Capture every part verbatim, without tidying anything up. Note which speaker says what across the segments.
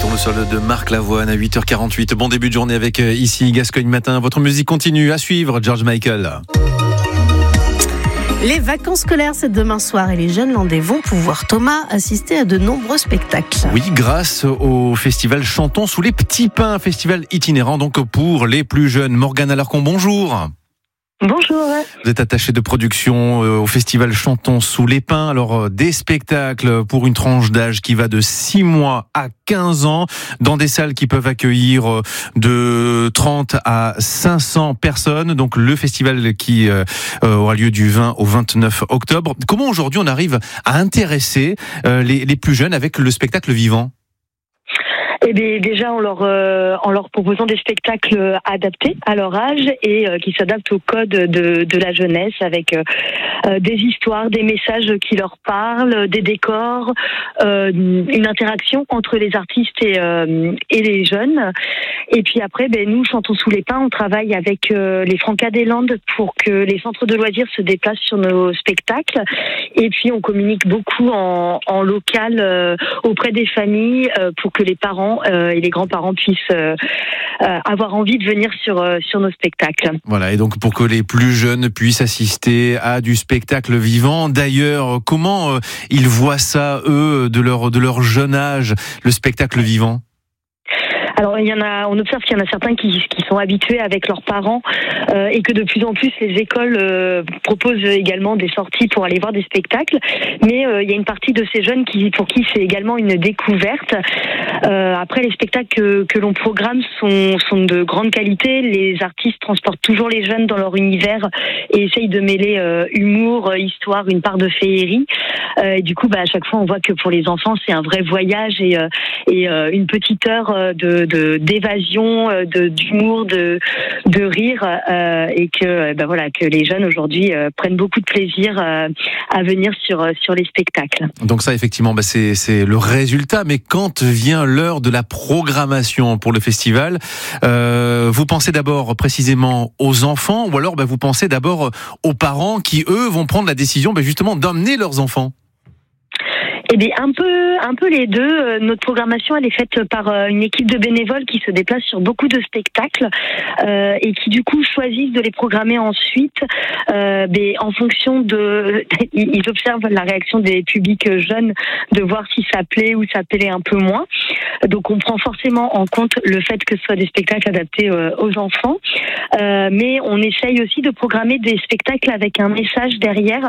Speaker 1: Tournesol de Marc Lavoine à huit heures quarante-huit. Bon début de journée avec euh, ici Gascogne Matin. Votre musique continue à suivre, George Michael.
Speaker 2: Les vacances scolaires, c'est demain soir et les jeunes landais vont pouvoir, Thomas, assister à de nombreux spectacles.
Speaker 1: Oui, grâce au festival Chantons sous les petits pins, festival itinérant donc pour les plus jeunes. Morgane Alarcon, bonjour.
Speaker 3: Bonjour.
Speaker 1: Vous êtes attachée de production euh, au festival Chantons sous les pins. Alors, euh, des spectacles pour une tranche d'âge qui va de six mois à quinze ans, dans des salles qui peuvent accueillir euh, de trente à cinq cents personnes. Donc, le festival qui euh, aura lieu du vingt au vingt-neuf octobre. Comment aujourd'hui on arrive à intéresser euh, les, les plus jeunes avec le spectacle vivant ?
Speaker 3: Eh bien, déjà en leur euh, en leur proposant des spectacles adaptés à leur âge et euh, qui s'adaptent au code de de la jeunesse, avec euh, euh, des histoires, des messages qui leur parlent, des décors, euh, une interaction entre les artistes et euh, et les jeunes. Et puis après, ben nous, Chantons sous les pins, on travaille avec euh, les Francas des Landes pour que les centres de loisirs se déplacent sur nos spectacles. Et puis on communique beaucoup en en local euh, auprès des familles euh, pour que les parents Euh, et les grands-parents puissent euh, euh, avoir envie de venir sur euh, sur nos spectacles.
Speaker 1: Voilà, et donc pour que les plus jeunes puissent assister à du spectacle vivant. D'ailleurs, comment euh, ils voient ça, eux, de leur de leur jeune âge, le spectacle vivant ?
Speaker 3: Alors il y en a, on observe qu'il y en a certains qui, qui sont habitués avec leurs parents euh, et que de plus en plus les écoles euh, proposent également des sorties pour aller voir des spectacles. Mais euh, il y a une partie de ces jeunes qui, pour qui c'est également une découverte. Euh, après, les spectacles que, que l'on programme sont, sont de grande qualité. Les artistes transportent toujours les jeunes dans leur univers et essayent de mêler euh, humour, histoire, une part de féerie. Euh, et du coup, bah, à chaque fois, on voit que pour les enfants, c'est un vrai voyage et, euh, et euh, une petite heure de De, d'évasion, de, d'humour, de, de rire, euh, et que, ben voilà, que les jeunes aujourd'hui euh, prennent beaucoup de plaisir euh, à venir sur, sur les spectacles.
Speaker 1: Donc ça, effectivement, bah c'est, c'est le résultat. Mais quand vient l'heure de la programmation pour le festival, euh, vous pensez d'abord précisément aux enfants ou alors bah, vous pensez d'abord aux parents qui, eux, vont prendre la décision bah, justement d'emmener leurs enfants ?
Speaker 3: Eh bien, un peu, un peu les deux. Euh, notre programmation, elle est faite par euh, une équipe de bénévoles qui se déplace sur beaucoup de spectacles euh, et qui, du coup, choisissent de les programmer ensuite. Euh, ben, en fonction de, ils observent la réaction des publics jeunes, de voir si ça plaît ou ça plaît un peu moins. Donc, on prend forcément en compte le fait que ce soit des spectacles adaptés euh, aux enfants, euh, mais on essaye aussi de programmer des spectacles avec un message derrière,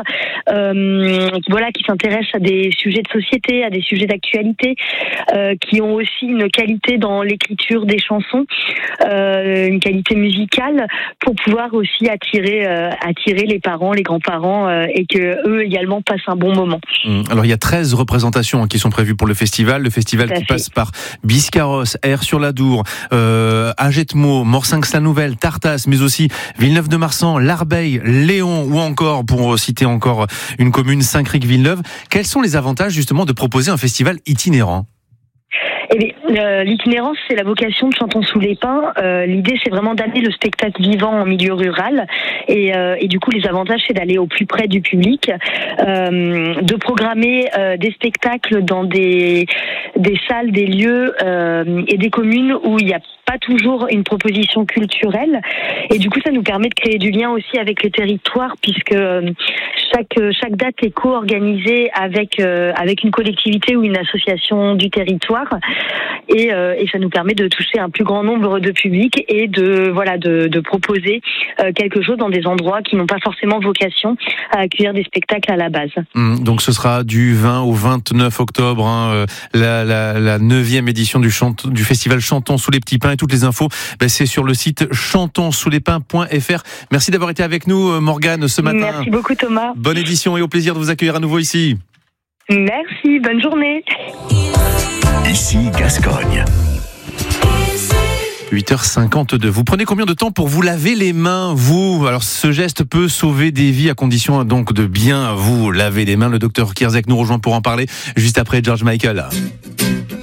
Speaker 3: euh, voilà, qui s'intéresse à des sujets de société, à des sujets d'actualité, euh, qui ont aussi une qualité dans l'écriture des chansons, euh, une qualité musicale, pour pouvoir aussi attirer, euh, attirer les parents, les grands-parents, euh, et que eux également passent un bon moment.
Speaker 1: Alors il y a treize représentations qui sont prévues pour le festival, le festival qui passe par Biscarrosse, Aire sur l'Adour, euh, Agetmo, Morsinx-la-Nouvelle, Tartas, mais aussi Villeneuve-de-Marsan, L'Arbeil, Léon, ou encore, pour citer encore une commune, Saint-Cricq-Villeneuve. Quels sont les avantages justement de proposer un festival itinérant ?
Speaker 3: Eh bien, euh, l'itinérance, c'est la vocation de Chantons sous les pins. Euh, l'idée, c'est vraiment d'amener le spectacle vivant en milieu rural. Et, euh, et du coup, les avantages, c'est d'aller au plus près du public, euh, de programmer euh, des spectacles dans des, des salles, des lieux euh, et des communes où il n'y a pas toujours une proposition culturelle. Et du coup, ça nous permet de créer du lien aussi avec les territoires, puisque euh, chaque, chaque date est co-organisée avec, euh, avec une collectivité ou une association du territoire. Et, euh, et ça nous permet de toucher un plus grand nombre de publics et de voilà de, de proposer euh, quelque chose dans des endroits qui n'ont pas forcément vocation à accueillir des spectacles à la base.
Speaker 1: Mmh, donc ce sera du vingt au vingt-neuf octobre, hein, la, la, la neuvième édition du, chant, du festival Chantons sous les petits pins. Et toutes les infos, ben, c'est sur le site chantons sous les pins point f r. Merci d'avoir été avec nous, Morgane, ce matin.
Speaker 3: Merci beaucoup, Thomas.
Speaker 1: Bonne édition et au plaisir de vous accueillir à nouveau ici.
Speaker 3: Merci, bonne journée.
Speaker 4: Ici Gascogne.
Speaker 1: huit heures cinquante-deux. Vous prenez combien de temps pour vous laver les mains, vous ? Alors, ce geste peut sauver des vies à condition donc de bien vous laver les mains. Le docteur Kierzek nous rejoint pour en parler juste après George Michael.